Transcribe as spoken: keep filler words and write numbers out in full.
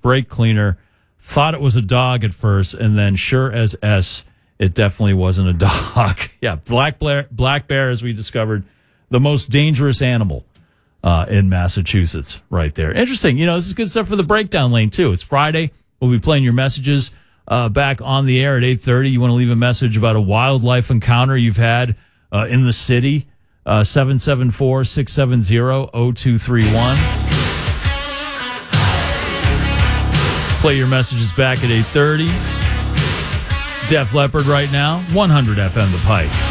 brake cleaner. Thought it was a dog at first, and then sure as S, it definitely wasn't a dog. Yeah, black bear, black bear, as we discovered, the most dangerous animal uh, in Massachusetts right there. Interesting. You know, this is good stuff for the breakdown lane, too. It's Friday. We'll be playing your messages uh, back on the air at eight thirty. You want to leave a message about a wildlife encounter you've had uh, in the city, uh, seven seven four, six seven zero, zero two three one. Play your messages back at eight thirty. Def Leppard right now, one hundred F M The Pike.